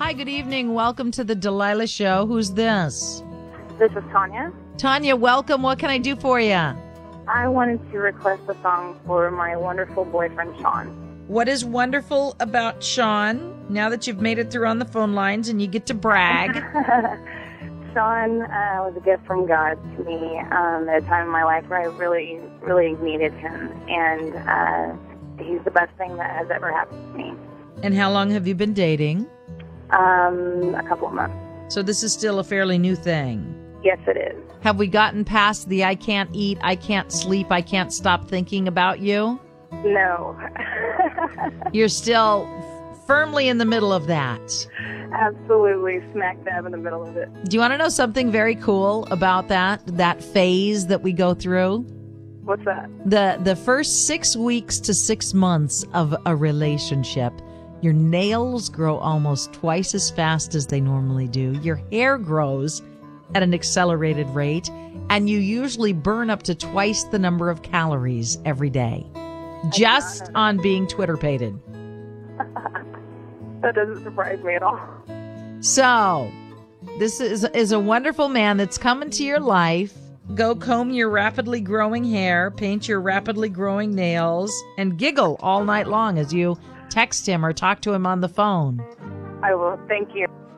Hi, good evening. Welcome to the Delilah Show. Who's this? This is Tanya. Tanya, welcome. What can I do for you? I wanted to request a song for my wonderful boyfriend, Sean. What is wonderful about Sean, now that you've made it through on the phone lines and you get to brag? Sean was a gift from God to me at a time in my life where I really, really needed him. And he's the best thing that has ever happened to me. And how long have you been dating? A couple of months. So this is still a fairly new thing. Yes, it is. Have we gotten past the I can't eat, I can't sleep, I can't stop thinking about you? No. You're still firmly in the middle of that. Absolutely smack dab in the middle of it. Do you want to know something very cool about that phase that we go through? What's that? The first 6 weeks to 6 months of a relationship, your nails grow almost twice as fast as they normally do. Your hair grows at an accelerated rate, and you usually burn up to twice the number of calories every day just on being Twitter-pated. That doesn't surprise me at all. So, this is a wonderful man that's come into your life. Go comb your rapidly growing hair, paint your rapidly growing nails, and giggle all night long as you text him or talk to him on the phone. I will. Thank you.